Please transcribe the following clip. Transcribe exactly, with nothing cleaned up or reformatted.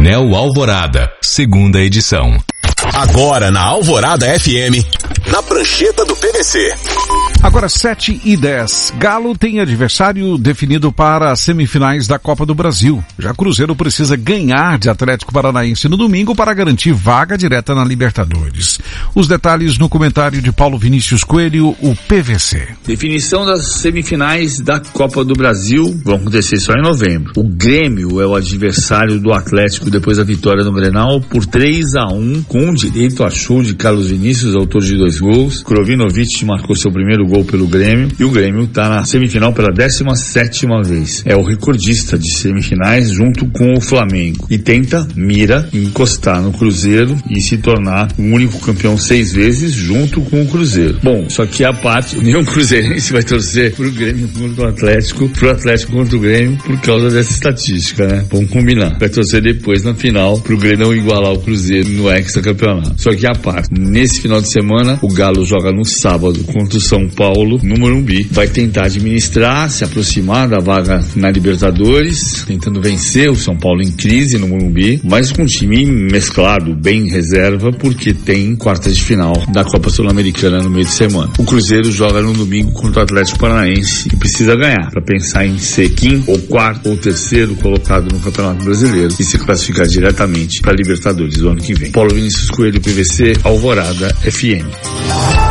Painel Alvorada, segunda edição. Agora na Alvorada F M, na prancheta do P V C. Agora sete e dez. Galo tem adversário definido para as semifinais da Copa do Brasil. Já Cruzeiro precisa ganhar de Atlético Paranaense no domingo para garantir vaga direta na Libertadores. Os detalhes no comentário de Paulo Vinícius Coelho, o P V C. Definição das semifinais da Copa do Brasil vão acontecer só em novembro. O Grêmio é o adversário do Atlético depois da vitória no Grenal por três a um, com direito a show de Carlos Vinícius, autor de dois gols. Krovinovic marcou seu primeiro gol pelo Grêmio e o Grêmio está na semifinal pela décima sétima vez. É o recordista de semifinais junto com o Flamengo e tenta, mira, encostar no Cruzeiro e se tornar o único campeão seis vezes junto com o Cruzeiro. Bom, só que a parte, nenhum cruzeirense vai torcer pro Grêmio contra o Atlético, pro Atlético contra o Grêmio por causa dessa estatística, né? Vamos combinar. Vai torcer depois na final pro Grêmio não igualar o Cruzeiro no hexacampeonato. Só que a parte, nesse final de semana, o Galo joga no sábado contra o São Paulo, no Morumbi. Vai tentar administrar, se aproximar da vaga na Libertadores, tentando vencer o São Paulo em crise no Morumbi, mas com um time mesclado, bem reserva, porque tem quartas de final da Copa Sul-Americana no meio de semana. O Cruzeiro joga no domingo contra o Atlético Paranaense e precisa ganhar para pensar em ser quinto ou quarto ou terceiro colocado no Campeonato Brasileiro e se classificar diretamente para a Libertadores do ano que vem. Paulo Vinícius Coelho, P V C, Alvorada F M.